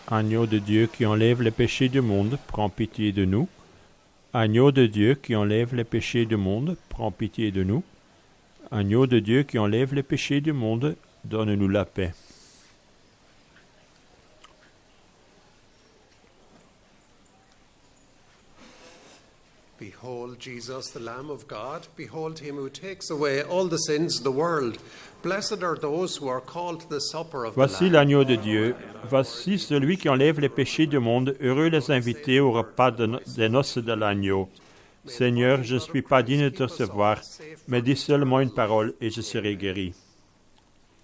Agneau de Dieu qui enlève les péchés du monde, prends pitié de nous. Agneau de Dieu qui enlève les péchés du monde, prends pitié de nous. Agneau de Dieu qui enlève les péchés du monde, donne-nous la paix. Behold Jesus, the Lamb of God. Behold him who takes away all the sins of the world. Blessed are those who are called to the supper of the Voici Lamb. l'agneau de Dieu. Voici celui qui enlève les péchés du monde. Heureux les invités au repas des noces de l'agneau. Seigneur, je ne suis pas digne de te recevoir, mais dis seulement une parole et je serai guéri.